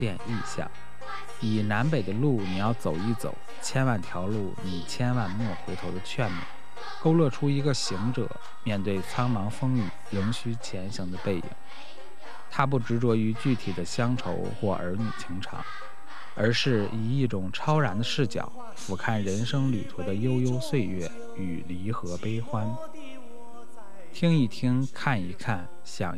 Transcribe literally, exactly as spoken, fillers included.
点意象。以南北的路你要走一走，千万条路你千万莫回头的劝勉，勾勒出一个行者面对苍茫风雨仍需前行的背影。他不执着于具体的乡愁或儿女情长，而是以一种超然的视角俯瞰人生旅途的悠悠岁月与离合悲欢。听一听，看一看，想